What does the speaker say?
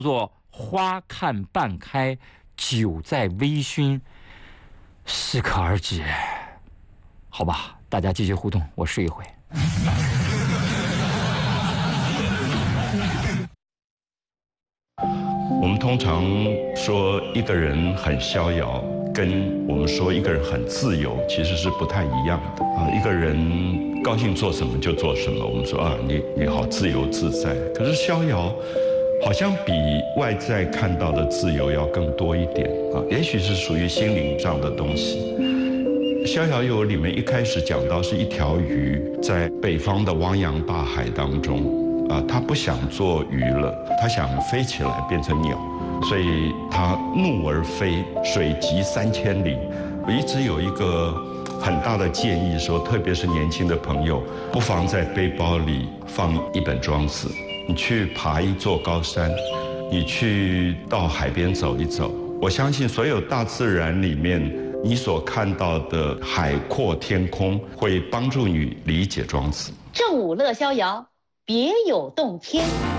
做花看半开，酒在微醺，适可而止。好吧，大家继续互动，我睡一会。 我们通常说一个人很逍遥，跟我们说一个人很自由其实是不太一样的啊。一个人高兴做什么就做什么，我们说啊，你好自由自在。可是逍遥好像比外在看到的自由要更多一点啊，也许是属于心灵上的东西。《逍遥游》里面一开始讲到是一条鱼在北方的汪洋大海当中。他不想做鱼了，他想飞起来变成鸟，所以他怒而飞，水急3000里。我一直有一个很大的建议说，特别是年轻的朋友，不妨在背包里放一本庄子，你去爬一座高山，你去到海边走一走。我相信所有大自然里面你所看到的海阔天空，会帮助你理解庄子。 正午乐逍遥，别有洞天。